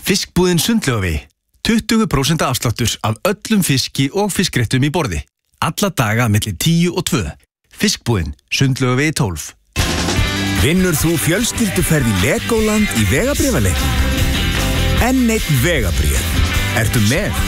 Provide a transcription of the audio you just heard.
Fiskbúðin Sundlaugavegi. 20% afsláttur af öllum fiski og fiskréttum í borði. Alla daga milli 10 og 2. Fiskbúðin Sundlaugavegi 12. Vinnur þú fjölskylduferð í Legoland í vegabréfaleiknum? Enn einn vegabréf. Ertu með?